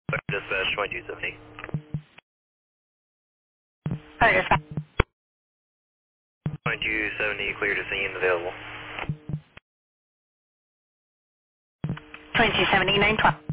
Dispatch 2270. Or dispatch 2270, clear to scene, available. 2270, 912.